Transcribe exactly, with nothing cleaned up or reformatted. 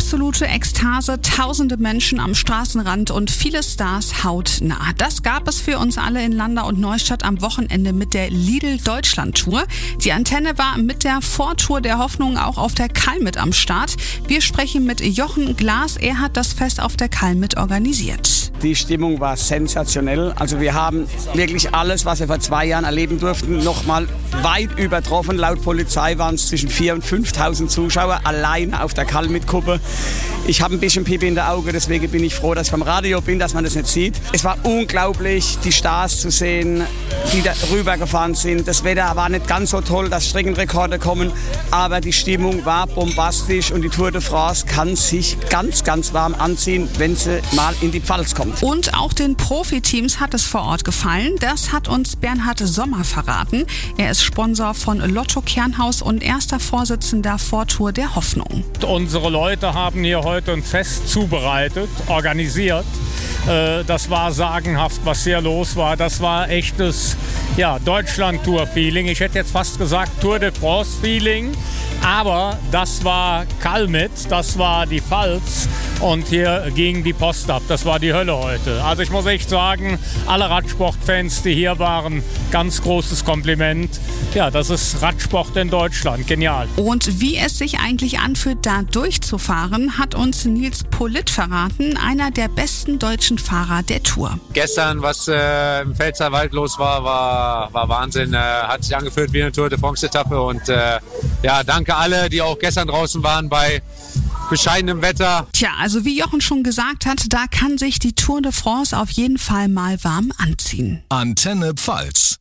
absolute Ekstase, tausende Menschen am Straßenrand und viele Stars hautnah. Das gab es für uns alle in Landau und Neustadt am Wochenende mit der Lidl-Deutschland-Tour. Die Antenne war mit der Vortour der Hoffnung auch auf der Kall mit am Start. Wir sprechen mit Jochen Glas, er hat das Fest auf der Kall mit organisiert. Die Stimmung war sensationell. Also wir haben wirklich alles, was wir vor zwei Jahren erleben durften, noch mal weit übertroffen. Laut Polizei waren es zwischen viertausend und fünftausend Zuschauer alleine auf der Kall mit Kuppe. Ich habe ein bisschen Pipi in der Auge, deswegen bin ich froh, dass ich vom Radio bin, dass man das nicht sieht. Es war unglaublich, die Stars zu sehen, die da rübergefahren sind. Das Wetter war nicht ganz so toll, dass Streckenrekorde kommen, aber die Stimmung war bombastisch und die Tour de France kann sich ganz, ganz warm anziehen, wenn sie mal in die Pfalz kommt. Und auch den Profiteams hat es vor Ort gefallen. Das hat uns Bernhard Sommer verraten. Er ist Sponsor von Lotto Kernhaus und erster Vorsitzender Vortour der Hoffnung. Unsere Leute haben hier heute ein Fest zubereitet, organisiert. Das war sagenhaft, was hier los war. Das war echtes ja, Deutschland-Tour-Feeling. Ich hätte jetzt fast gesagt Tour de France-Feeling. Aber das war Kalmit, das war die Pfalz und hier ging die Post ab. Das war die Hölle heute. Also ich muss echt sagen, alle Radsportfans, die hier waren, ganz großes Kompliment. Ja, das ist Radsport in Deutschland. Genial. Und wie es sich eigentlich anfühlt, da durchzufahren, hat uns Nils Politt verraten, einer der besten deutschen Fahrer der Tour. Gestern, was äh, im Pfälzerwald los war, war, war Wahnsinn. Äh, hat sich angefühlt wie eine Tour de France-Etappe und äh, ja, danke alle, die auch gestern draußen waren bei bescheidenem Wetter. Tja, also wie Jochen schon gesagt hat, da kann sich die Tour de France auf jeden Fall mal warm anziehen. Antenne Pfalz.